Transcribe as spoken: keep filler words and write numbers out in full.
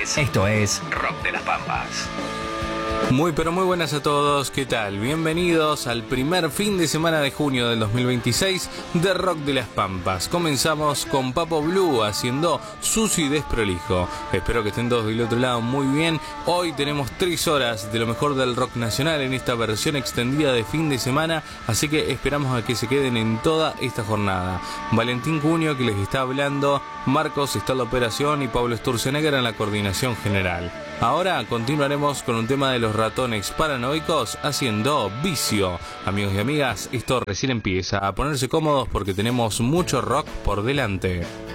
veintitrés. Esto es Rock de las Pampas. Muy pero muy buenas a todos, ¿qué tal? Bienvenidos al primer fin de semana de junio del dos mil veintiséis de Rock de las Pampas. Comenzamos con Papo Blue haciendo Sucio y Desprolijo. Espero que estén todos del otro lado muy bien. Hoy tenemos tres horas de lo mejor del rock nacional en esta versión extendida de fin de semana, así que esperamos a que se queden en toda esta jornada. Valentín Cunio que les está hablando, Marcos está en la operación y Pablo Sturzenegger en la coordinación general. Ahora continuaremos con un tema de los Ratones Paranoicos haciendo Vicio. Amigos y amigas, esto recién empieza a ponerse cómodos porque tenemos mucho rock por delante.